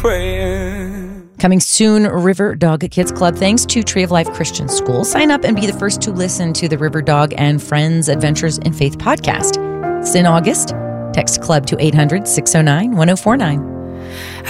Praying. Coming soon, River Dog Kids Club. Thanks to Tree of Life Christian School. Sign up and be the first to listen to the River Dog and Friends Adventures in Faith podcast. It's in August. Text club to 800-609-1049.